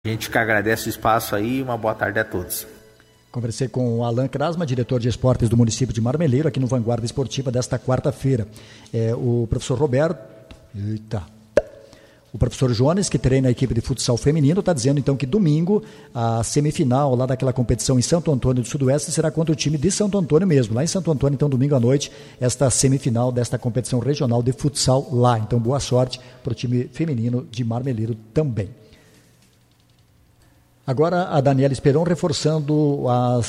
A gente que agradece o espaço aí e uma boa tarde a todos. Conversei com o Alan Krasma, diretor de esportes do município de Marmeleiro, aqui no Vanguarda Esportiva desta quarta-feira. O professor Roberto... O professor Jones, que treina a equipe de futsal feminino, está dizendo então que domingo a semifinal lá daquela competição em Santo Antônio do Sudoeste será contra o time de Santo Antônio mesmo, lá em Santo Antônio, então domingo à noite, esta semifinal desta competição regional de futsal lá. Então boa sorte para o time feminino de Marmeleiro também. Agora a Daniela Esperon reforçando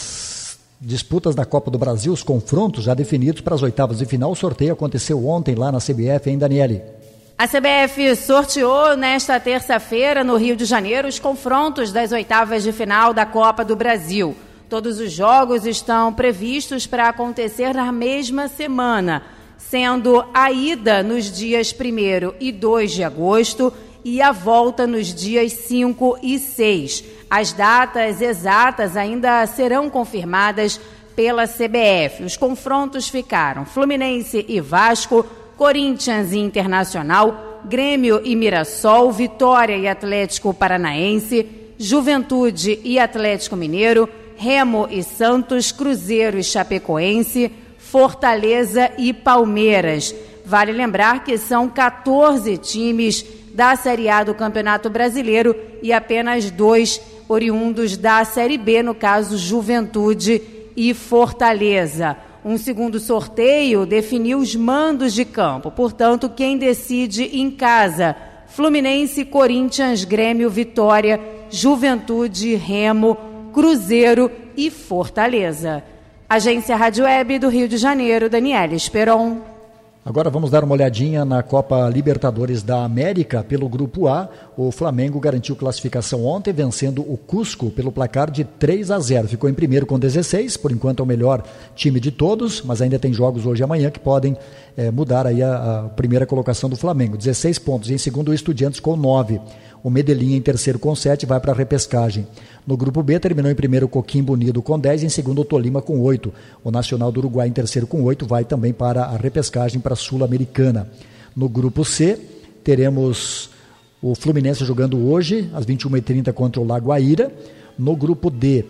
as disputas da Copa do Brasil, os confrontos já definidos para as oitavas de final. O sorteio aconteceu ontem lá na CBF, hein, Daniele? A CBF sorteou nesta terça-feira no Rio de Janeiro os confrontos das oitavas de final da Copa do Brasil. Todos os jogos estão previstos para acontecer na mesma semana, sendo a ida nos dias 1º e 2 de agosto e a volta nos dias 5 e 6. As datas exatas ainda serão confirmadas pela CBF. Os confrontos ficaram Fluminense e Vasco, Corinthians e Internacional, Grêmio e Mirassol, Vitória e Atlético Paranaense, Juventude e Atlético Mineiro, Remo e Santos, Cruzeiro e Chapecoense, Fortaleza e Palmeiras. Vale lembrar que são 14 times da Série A do Campeonato Brasileiro e apenas 2 oriundos da Série B, no caso Juventude e Fortaleza. Um segundo sorteio definiu os mandos de campo, portanto, quem decide em casa: Fluminense, Corinthians, Grêmio, Vitória, Juventude, Remo, Cruzeiro e Fortaleza. Agência Rádio Web do Rio de Janeiro, Daniela Esperon. Agora vamos dar uma olhadinha na Copa Libertadores da América. Pelo Grupo A, o Flamengo garantiu classificação ontem, vencendo o Cusco pelo placar de 3-0. Ficou em primeiro com 16, por enquanto é o melhor time de todos, mas ainda tem jogos hoje e amanhã que podem mudar aí a primeira colocação do Flamengo. 16 pontos. Em segundo, o Estudiantes com 9. O Medellín em terceiro com 7 vai para a repescagem. No Grupo B terminou em primeiro o Coquimbo Unido com 10, em segundo o Tolima com 8. O Nacional do Uruguai em terceiro com 8 vai também para a repescagem para a Sul-Americana. No Grupo C teremos o Fluminense jogando hoje às 21h30 contra o Lagoaíra. No Grupo D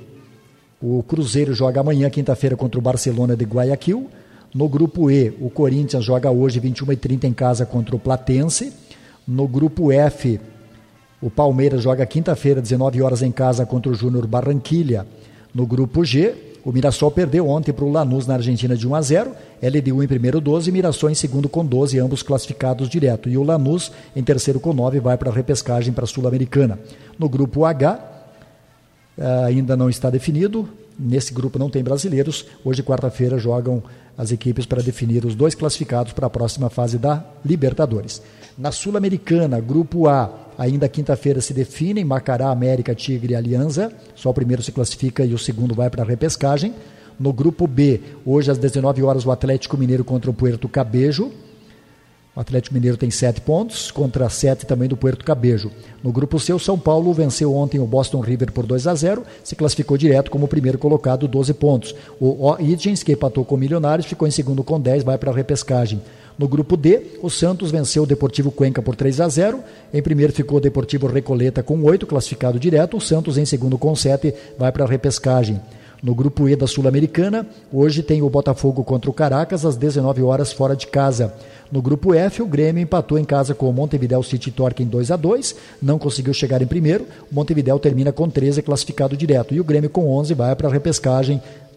o Cruzeiro joga amanhã, quinta-feira, contra o Barcelona de Guayaquil. No Grupo E o Corinthians joga hoje 21h30 em casa contra o Platense. No Grupo F o Palmeiras joga quinta-feira, 19 horas em casa contra o Júnior Barranquilha. No Grupo G, o Mirassol perdeu ontem para o Lanús na Argentina de 1-0. LDU em primeiro 12 e Mirassol em segundo com 12, ambos classificados direto. E o Lanús em terceiro com 9 vai para a repescagem para a Sul-Americana. No Grupo H, ainda não está definido. Nesse grupo não tem brasileiros. Hoje, quarta-feira, jogam as equipes para definir os 2 classificados para a próxima fase da Libertadores. Na Sul-Americana, Grupo A, ainda quinta-feira se definem Macará, América, Tigre e Alianza. Só o primeiro se classifica e o segundo vai para a repescagem. No Grupo B, hoje às 19 horas, o Atlético Mineiro contra o Puerto Cabejo. O Atlético Mineiro tem 7 pontos, contra 7 também do Puerto Cabejo. No Grupo C, o São Paulo venceu ontem o Boston River por 2-0, se classificou direto como primeiro colocado, 12 pontos. O O'Higgins, que empatou com o Milionários, ficou em segundo com 10, vai para a repescagem. No Grupo D, o Santos venceu o Deportivo Cuenca por 3-0. Em primeiro ficou o Deportivo Recoleta com 8, classificado direto. O Santos em segundo com 7, vai para a repescagem. No Grupo E da Sul-Americana, hoje tem o Botafogo contra o Caracas às 19 horas fora de casa. No Grupo F, o Grêmio empatou em casa com o Montevideo City Torque em 2-2, não conseguiu chegar em primeiro. O Montevideo termina com 13, classificado direto. E o Grêmio com 11 vai para a repescagem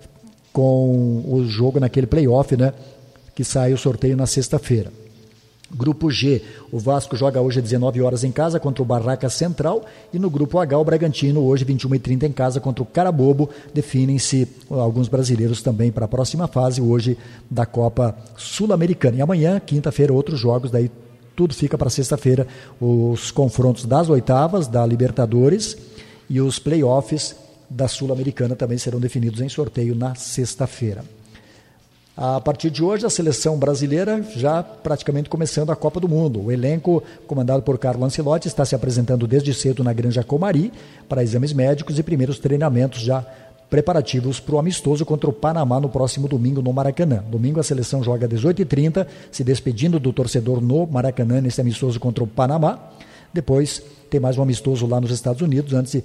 com o jogo naquele play-off, né, que sai o sorteio na sexta-feira. Grupo G, o Vasco joga hoje às 19 horas em casa contra o Barraca Central, e no Grupo H, o Bragantino hoje 21h30 em casa contra o Carabobo. Definem-se alguns brasileiros também para a próxima fase hoje da Copa Sul-Americana. E amanhã, quinta-feira, outros jogos, daí tudo fica para sexta-feira, os confrontos das oitavas da Libertadores e os playoffs da Sul-Americana também serão definidos em sorteio na sexta-feira. A partir de hoje, a seleção brasileira já praticamente começando a Copa do Mundo. O elenco, comandado por Carlo Ancelotti, está se apresentando desde cedo na Granja Comari para exames médicos e primeiros treinamentos já preparativos para o amistoso contra o Panamá no próximo domingo no Maracanã. Domingo a seleção joga às 18h30, se despedindo do torcedor no Maracanã nesse amistoso contra o Panamá. Depois tem mais um amistoso lá nos Estados Unidos, antes